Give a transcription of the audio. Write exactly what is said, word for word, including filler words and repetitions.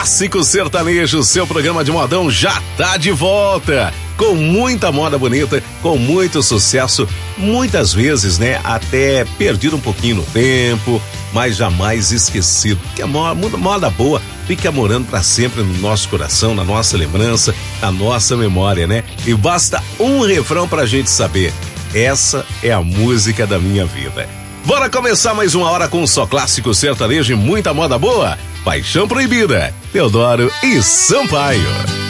Clássico Sertanejo, seu programa de modão já tá de volta. Com muita moda bonita, com muito sucesso, muitas vezes, né, até perdido um pouquinho no tempo, mas jamais esquecido. Porque a moda, moda boa fica morando para sempre no nosso coração, na nossa lembrança, na nossa memória, né? E basta um refrão pra gente saber: essa é a música da minha vida. Bora começar mais uma hora com só clássico sertanejo e muita moda boa. Paixão Proibida, Teodoro e Sampaio.